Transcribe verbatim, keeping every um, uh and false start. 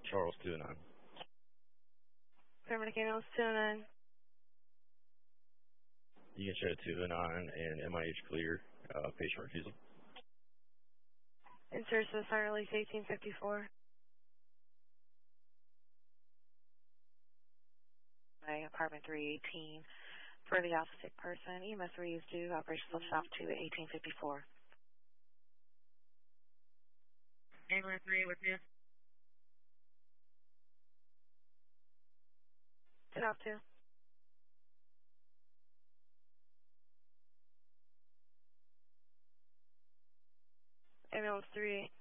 Charles two oh nine. Paramedic ambulance two oh nine. You can show two oh nine and M I H clear, uh, patient refusal. Insert suicide release eighteen fifty-four. By apartment three eighteen. For the autistic person, E M S reads due, operations left off to eighteen fifty-four. Ambulance three with you. Ten off two. Ambulance three